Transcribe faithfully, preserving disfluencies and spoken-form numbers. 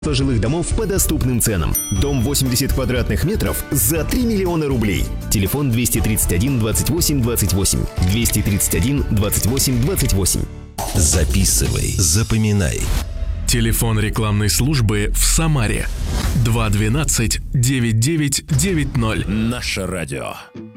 жилых домов по доступным ценам. Дом восемьдесят квадратных метров за три миллиона рублей. Телефон двести тридцать один двадцать восемь двадцать восемь. двести тридцать один двадцать восемь двадцать восемь. Записывай, запоминай. Телефон рекламной службы в Самаре. два двенадцать девять девять девять ноль. Наше радио.